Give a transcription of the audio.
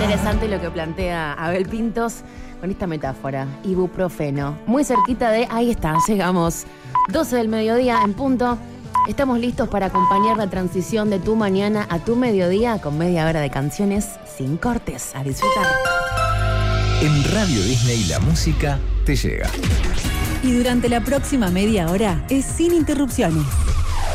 interesante lo que plantea Abel Pintos con esta metáfora. Ibuprofeno. Muy cerquita de, ahí está, llegamos. 12 del mediodía en punto. Estamos listos para acompañar la transición de tu mañana a tu mediodía con media hora de canciones sin cortes. A disfrutar. En Radio Disney la música te llega. Y durante la próxima media hora es sin interrupciones.